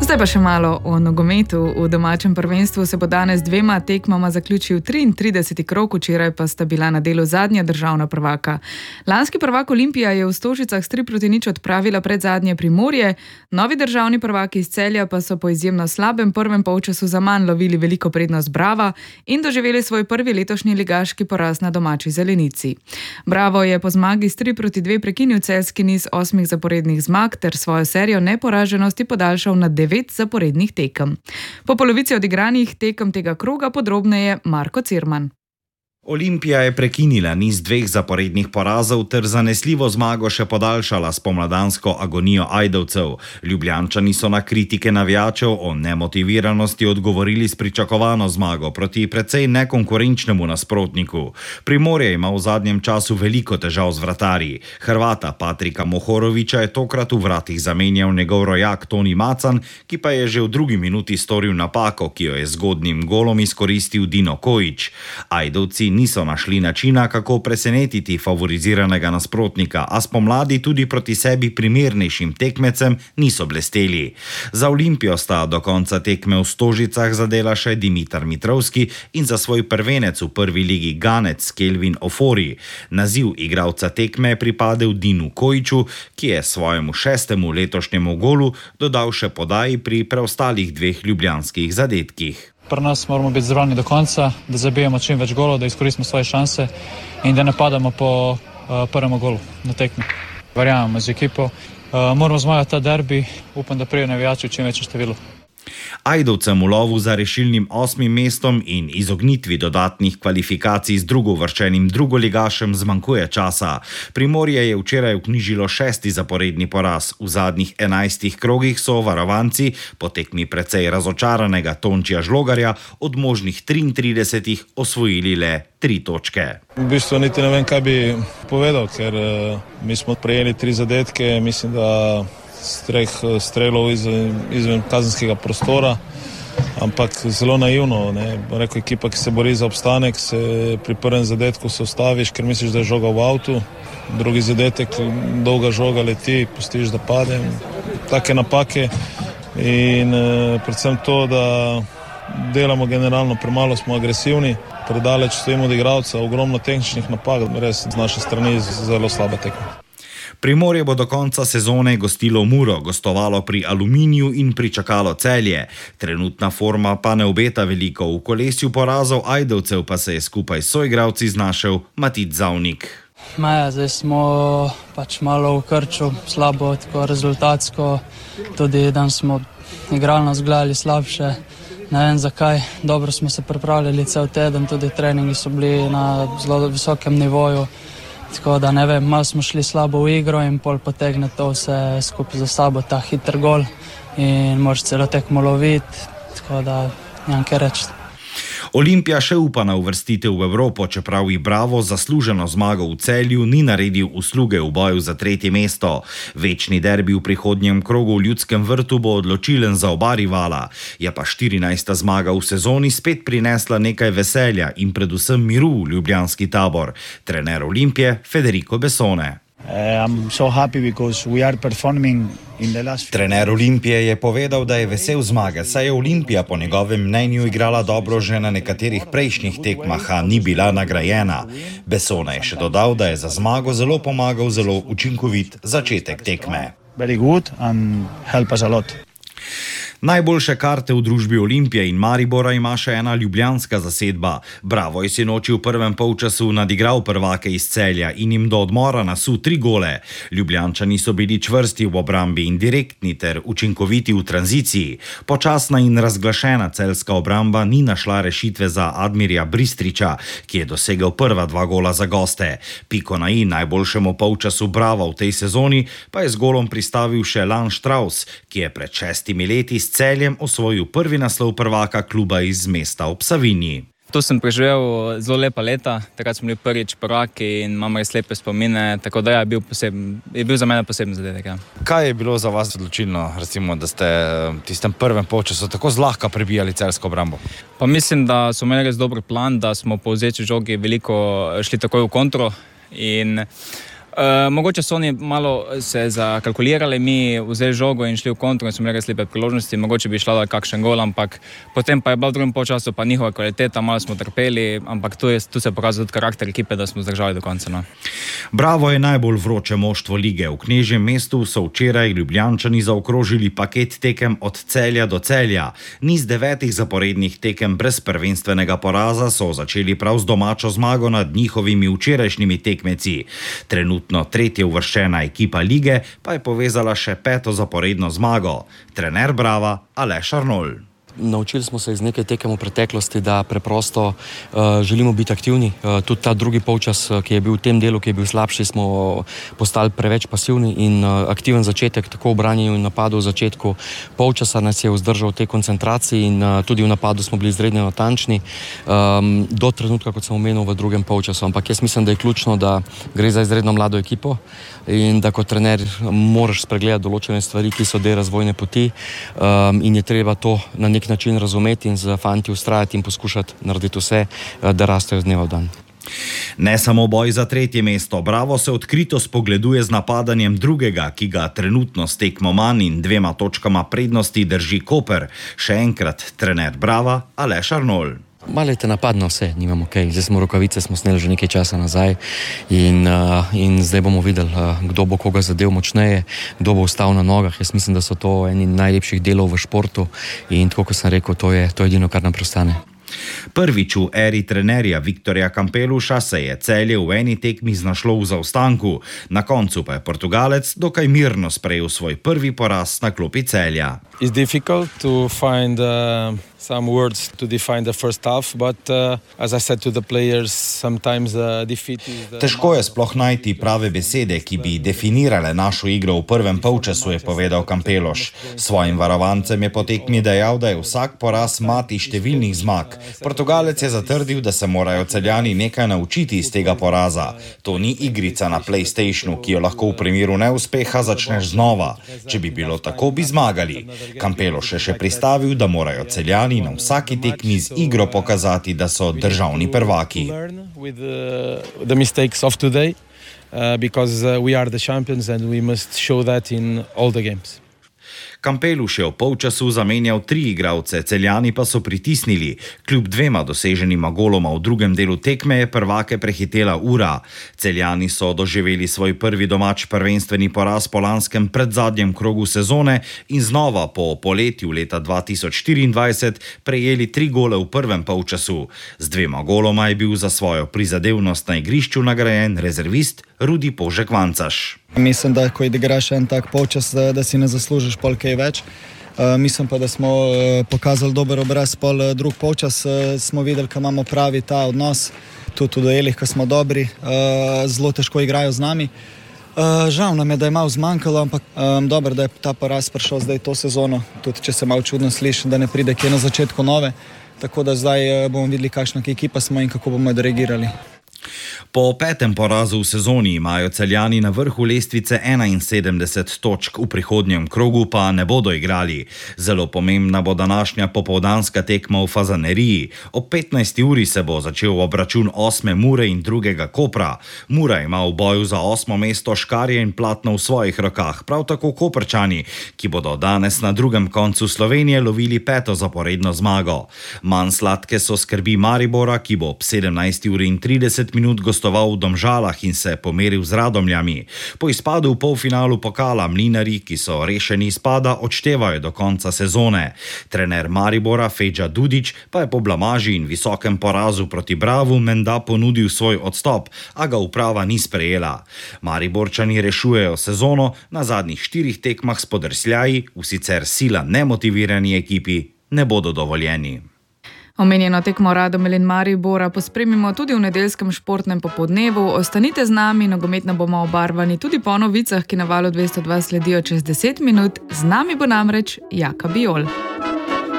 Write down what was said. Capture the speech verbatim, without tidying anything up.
Zdaj pa še malo o nogometu. V domačem prvenstvu se bo danes dvema tekmama zaključil triintrideseti krog, včeraj pa sta bila na delu zadnja državna prvaka. Lanski prvak Olimpija je v Stožicah s tri proti nič odpravila predzadnje Primorje, novi državni prvaki iz Celja pa so po izjemno slabem prvem polčasu zaman lovili veliko prednost Brava in doživeli svoj prvi letošnji ligaški poraz na domači zelenici. Bravo je po zmagi s tri proti dve prekinil celjski niz osmih zaporednih zmag ter svojo serijo neporaženosti podaljšal na devet zaporednih tekem. Po polovici odigranih tekem tega kroga podrobneje Marko Cirman. Olimpija je prekinila niz dveh zaporednih porazov ter zanesljivo zmago še podaljšala s pomladansko agonijo Ajdovcev. Ljubljančani so na kritike navijačev o nemotiviranosti odgovorili s pričakovano zmago proti precej nekonkurenčnemu nasprotniku. Primorje ima v zadnjem času veliko težav z vratarji. Hrvata Patrika Mohorovića je tokrat v vratih zamenjal njegov rojak Toni Macan, ki pa je že v drugi minuti storil napako, ki jo je z zgodnim golom izkoristil Dino Kojić. Ajdovci niso našli načina, kako presenetiti favoriziranega nasprotnika, a spomladi tudi proti sebi primernejšim tekmecem niso blesteli. Za Olimpijo sta do konca tekme v Stožicah zadela še Dimitar Mitrovski in za svoj prvenec v prvi ligi Ganec Kelvin Ofori. Naziv igralca tekme je pripadel Dinu Kojiću, ki je svojemu šestemu letošnjemu golu dodal še podaji pri preostalih dveh ljubljanskih zadetkih. Pri nas moramo biti zbrani do konca, da zabijemo čim več golov, da izkoristimo svoje šanse in da ne padamo po uh, prvemu golu na tekmi. Verjamemo z ekipo. Uh, moramo zmagati ta derbi, upam, da prije navijači v čim večjem številu. Ajdovcem v lovu za rešilnim osmim mestom in izognitvi dodatnih kvalifikacij z drugovrščenim drugoligašem zmanjkuje časa. Primorje je včeraj vknjižilo šesti zaporedni poraz. V zadnjih enajstih krogih so varovanci po tekmi precej razočaranega Tončija Žlogarja od možnih triintridesetih osvojili le tri točke. V bistvu niti ne vem, kaj bi povedal, ker uh, mi smo prejeli tri zadetke, mislim, da streh strelov izven, izven kazenskega prostora, ampak zelo naivno, ne. Rekel, ekipa, ki se bori za obstanek, se pri prvem zadetku se ustaviš, ker misliš, da je žoga v avtu, drugi zadetek, dolga žoga leti, pustiš, da pade. Take napake in eh, predvsem to, da delamo generalno premalo, smo agresivni, predaleč stojimo od igralca, ogromno tehničnih napak, res z naše strani zelo slaba tekma. Primorje bo do konca sezone gostilo Muro, gostovalo pri Aluminiju in pričakalo Celje. Trenutna forma pa ne obeta veliko, v kolesju porazov Ajdovcev pa se je skupaj s soigralci znašel Matic Zavnik. Maja, zdaj smo pač malo v krču, slabo, tako rezultatsko, tudi dan smo igralno zgledali slabše. Ne vem zakaj, dobro smo se pripravljali cel teden, tudi treningi so bili na zelo visokem nivoju. Tako da ne vem, malo smo šli slabo v igro in pol potegne to vse skupaj za sabo, ta hiter gol in moraš celo tekmo loviti, tako da nimam kaj reči. Olimpija še upa na uvrstitev v Evropo, čeprav ji Bravo zasluženo zmago v Celju ni naredil usluge v boju za tretje mesto. Večni derbi v prihodnjem krogu v Ljudskem vrtu bo odločilen za oba rivala. Je pa štirinajsta zmaga v sezoni spet prinesla nekaj veselja in predvsem miru v ljubljanski tabor. Trener Olimpije Federico Bessone. I'm so happy because we are performing in the last... Trener Olimpije je povedal, da je vesel zmage, saj je Olimpija po njegovem mnenju igrala dobro že na nekaterih prejšnjih tekmah, a ni bila nagrajena. Bessone je še dodal, da je za zmago zelo pomagal zelo učinkovit začetek tekme. Very good and help us a lot. Najboljše karte v družbi Olimpije in Maribora ima še ena ljubljanska zasedba. Bravo je sinoči v prvem polčasu nadigral prvake iz Celja in jim do odmora nasul tri gole. Ljubljančani so bili čvrsti v obrambi in direktni ter učinkoviti v tranziciji. Počasna in razglašena celjska obramba ni našla rešitve za Admirja Bristriča, ki je dosegel prva dva gola za goste. Piko na i najboljšemu polčasu Brava v tej sezoni pa je z golom pristavil še Lan Strauss, ki je pred šestimi leti s Celjem osvojil prvi naslov prvaka kluba iz mesta ob Savinji. Tu sem preživel zelo lepa leta, takrat smo bili prvič prvaki in imam res lepe spomine, tako da je bil, poseben, je bil za mene poseben zadetek. Ja. Kaj je bilo za vas odločilno, recimo, da ste v tistem prvem polčasu tako zlahka prebijali celjsko obrambo? Pa mislim, da smo imeli res dober plan, da smo po vzeči žogi veliko šli takoj v kontro in Uh, mogoče so oni malo se zakalkulirali, mi vzeli žogo in šli v kontru in smo imeli slepe priložnosti, mogoče bi šla kakšen gol, ampak potem pa je bila v drugem polčasu pa njihova kvaliteta, malo smo trpeli, ampak tu, je, tu se pokazal tudi karakter ekipe, da smo zdržali do konca. No. Bravo je najbolj vroče moštvo lige. V Knežjem mestu so včeraj Ljubljančani zaokrožili paket tekem od Celja do Celja. Niz devetih zaporednih tekem brez prvenstvenega poraza so začeli prav z domačo zmago nad njihovimi včerajšnjimi tekmeci. Trenutno tretje uvrščena ekipa lige pa je povezala še peto zaporedno zmago. Trener Brava Aleš Arnolj. Naučili smo se iz nekaj tekem v preteklosti, da preprosto uh, želimo biti aktivni. Uh, tudi ta drugi polčas, ki je bil v tem delu, ki je bil slabši, smo postali preveč pasivni in uh, aktiven začetek, tako v branjenju in napadu v začetku polčasa nas je vzdržal v tej koncentraciji in uh, tudi v napadu smo bili izredno natančni um, do trenutka, kot sem omenil, v drugem polčasu. Ampak jaz mislim, da je ključno, da gre za izredno mlado ekipo in da kot trener moraš spregledati določene stvari, ki so del razvojne poti um, in je treba to na nek način razumeti in z fanti ustrajati in poskušati narediti vse, da rastejo z dneva v dan. Ne samo boj za tretje mesto, Bravo se odkrito spogleduje z napadanjem drugega, ki ga trenutno s tekmo manj in dvema točkama prednosti drži Koper. Še enkrat trener Brava Aleš Arnolj. Malo je te napadno vse, nimamo kaj. Zdaj smo rokavice, smo sneli že nekaj časa nazaj in, uh, in zdaj bomo videli, uh, kdo bo koga zadev močneje, kdo bo ostal na nogah. Jaz mislim, da so to eni najlepših delov v športu in tako, kot sem rekel, to je, to je edino, kar nam preostane. Prvič v eri trenerja Viktorja Kampeluša se je Celje v eni tekmi znašlo v zaostanku. Na koncu pa je Portugalec dokaj mirno sprejel svoj prvi poraz na klopi Celja. It's difficult to find uh, some words to define the first half, but uh, as I said to the players, sometimes the defeat is the... Težko je sploh najti prave besede, ki bi definirale našo igro v prvem polčasu, je povedal Kampeloš. Svojim varovancem je po tekmi dejal, da je vsak poraz mati številnih zmag. Portugalec je zatrdil, da se morajo Celjani nekaj naučiti iz tega poraza. To ni igrica na PlayStationu, ki jo lahko v primeru neuspeha začneš znova. Če bi bilo tako, bi zmagali. Kampeloš je še pristavil, da morajo Celjani na vsaki tekmi z igro pokazati, da so državni prvaki. Kampeluš je v polčasu zamenjal tri igralce, Celjani pa so pritisnili. Kljub dvema doseženima goloma v drugem delu tekme je prvake prehitela ura. Celjani so doživeli svoj prvi domač prvenstveni poraz po lanskem predzadnjem krogu sezone in znova po poletju leta dva tisoč štiriindvajset prejeli tri gole v prvem polčasu. Z dvema goloma je bil za svojo prizadevnost na igrišču nagrajen rezervist Rudi Požek Vancaš. Mislim, da ko igraš en tak polčas, da, da si ne zaslužiš pol kaj več. Uh, mislim pa, da smo uh, pokazali dober obraz pol uh, drug polčas. Uh, smo videli, kako imamo pravi ta odnos, tudi v duelih, ko smo dobri, uh, zelo težko igrajo z nami. Uh, žal nam je, da je malo zmanjkalo, ampak um, dobro, da je ta poraz prišel zdaj to sezono, tudi če se malo čudno sliši, da ne pride kje na začetku nove. Tako da zdaj uh, bomo videli, kakšna ekipa smo in kako bomo odreagirali. Po petem porazu v sezoni imajo Celjani na vrhu lestvice enainsedemdeset točk, v prihodnjem krogu pa ne bodo igrali. Zelo pomembna bo današnja popoldanska tekma v Fazaneriji. Ob petnajsti uri se bo začel obračun osme Mure in drugega Kopra. Mura ima v boju za osmo mesto škarje in platno v svojih rokah, prav tako Koprčani, ki bodo danes na drugem koncu Slovenije lovili peto zaporedno zmago. Manj sladke so skrbi Maribora, ki bo ob sedemnajsti uri in trideset minut gostoval v Domžalah in se pomeril z Radomljami. Po izpadu v polfinalu pokala Mlinari, ki so rešeni izpada, odštevajo do konca sezone. Trener Maribora Fejđa Dudić pa je po blamaži in visokem porazu proti Bravu menda ponudil svoj odstop, a ga uprava ni sprejela. Mariborčani rešujejo sezono, na zadnjih štirih tekmah s podrsljaji, v sicer sila nemotivirani ekipi, ne bodo dovoljeni. Omenjeno tekmo Radomelj in Maribora pospremimo tudi v nedeljskem športnem popodnevu. Ostanite z nami, nogometno bomo obarvani tudi po novicah, ki na Valu dvesto dva sledijo čez deset minut. Z nami bo namreč Jaka Bijol.